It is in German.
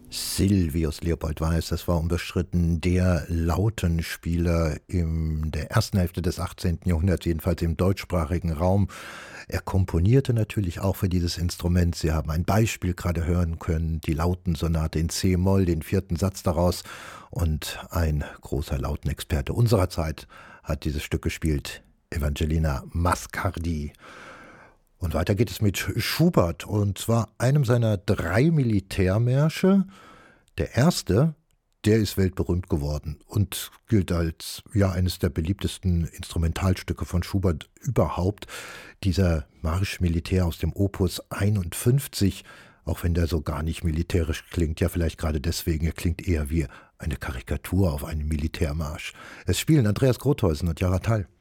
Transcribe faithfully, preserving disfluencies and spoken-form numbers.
Sylvius Leopold Weiß, das war unbestritten der Lautenspieler in der ersten Hälfte des achtzehnten. Jahrhunderts, jedenfalls im deutschsprachigen Raum. Er komponierte natürlich auch für dieses Instrument. Sie haben ein Beispiel gerade hören können, die Lautensonate in C-Moll, den vierten Satz daraus. Und ein großer Lautenexperte unserer Zeit hat dieses Stück gespielt, Evangelina Mascardi. Und weiter geht es mit Schubert, und zwar einem seiner drei Militärmärsche. Der erste, der ist weltberühmt geworden und gilt als ja eines der beliebtesten Instrumentalstücke von Schubert überhaupt. Dieser Marsch Militär aus dem Opus einundfünfzig, auch wenn der so gar nicht militärisch klingt, ja vielleicht gerade deswegen, er klingt eher wie eine Karikatur auf einen Militärmarsch. Es spielen Andreas Grothuysen und Jara Thall.